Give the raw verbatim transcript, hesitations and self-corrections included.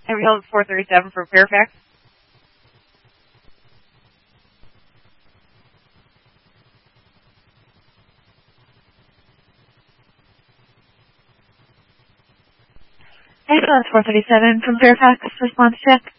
Ambulance four thirty-seven from Fairfax. Ambulance four thirty-seven from Fairfax, response check.